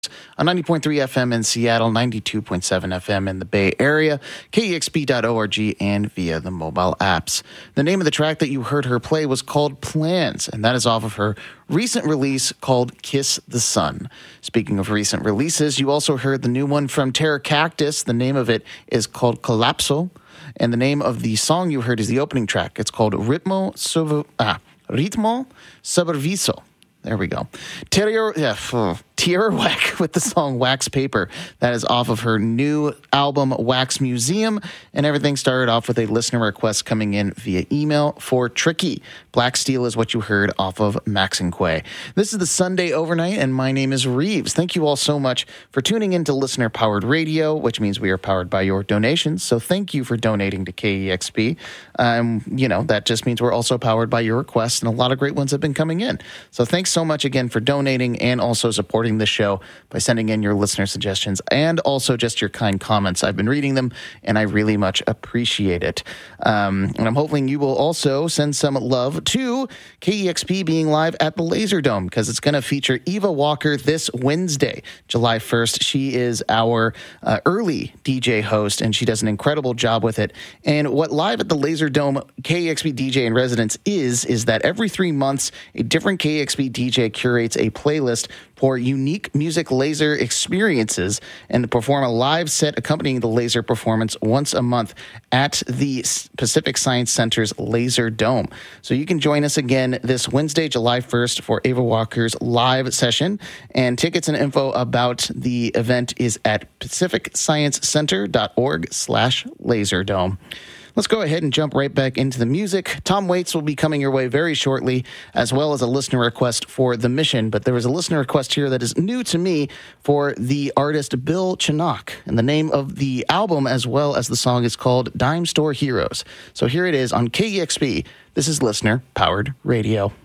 on 90.3 FM in Seattle, 92.7 FM in the Bay Area, KEXP.org, and via the mobile apps. The name of the track that you heard her play was called Plans, and that is off of her recent release called Kiss the Sun. Speaking of recent releases, you also heard the new one from Terra Cactus. The name of it is called Collapso, and the name of the song you heard is the opening track. It's called Ritmo Superviso. There we go. Tierra Whack with the song Wax Paper. That is off of her new album, Wax Museum. And everything started off with a listener request coming in via email for Tricky. Black Steel is what you heard off of Max and Quay. This is the Sunday Overnight, and my name is Reeves. Thank you all so much for tuning in to listener-powered radio, which means we are powered by your donations. So thank you for donating to KEXP. That just means we're also powered by your requests, and a lot of great ones have been coming in. So thanks so much again for donating and also supporting the show by sending in your listener suggestions and also just your kind comments. I've been reading them, and I really much appreciate it. And I'm hoping you will also send some love to KEXP being live at the Laser Dome, because it's going to feature Eva Walker this Wednesday, July 1st. She is our early DJ host, and she does an incredible job with it. And what Live at the Laser Dome KEXP DJ in Residence is that every 3 months, a different KEXP DJ curates a playlist for unique music laser experiences and to perform a live set accompanying the laser performance once a month at the Pacific Science Center's Laser Dome. So you can join us again this Wednesday, July 1st for Ava Walker's live session. And tickets and info about the event is at pacificsciencecenter.org/laserdome. Let's go ahead and jump right back into the music. Tom Waits will be coming your way very shortly, as well as a listener request for The Mission. But there was a listener request here that is new to me for the artist Bill Chinock. And the name of the album, as well as the song, is called Dime Store Heroes. So here it is on KEXP. This is Listener Powered Radio.